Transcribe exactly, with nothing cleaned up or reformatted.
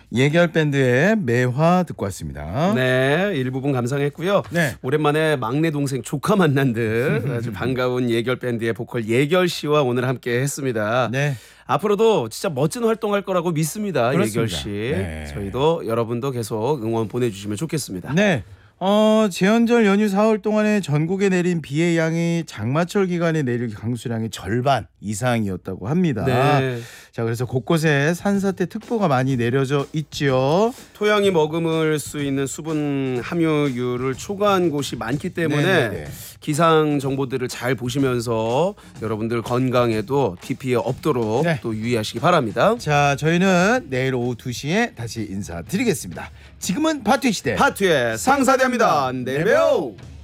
예결 밴드의 매화 듣고 왔습니다. 네, 일부분 감상했고요. 네. 오랜만에 막내 동생 조카 만난 듯 아주 반가운 예결 밴드의 보컬 예결 씨와 오늘 함께 했습니다. 네. 앞으로도 진짜 멋진 활동할 거라고 믿습니다. 그렇습니다. 예결 씨. 네. 저희도 여러분도 계속 응원 보내주시면 좋겠습니다. 네. 어, 제헌절 연휴 사흘 동안에 전국에 내린 비의 양이 장마철 기간에 내릴 강수량의 절반 이상이었다고 합니다. 네. 자, 그래서 곳곳에 산사태 특보가 많이 내려져 있죠. 토양이 머금을 수 있는 수분 함유율을 초과한 곳이 많기 때문에 네네네. 기상 정보들을 잘 보시면서 여러분들 건강에도 비 피해 없도록 네. 또 유의하시기 바랍니다. 자, 저희는 내일 오후 두 시에 다시 인사드리겠습니다. 지금은 바투 시대. 파투의 상사대입니다. 내일 봬요.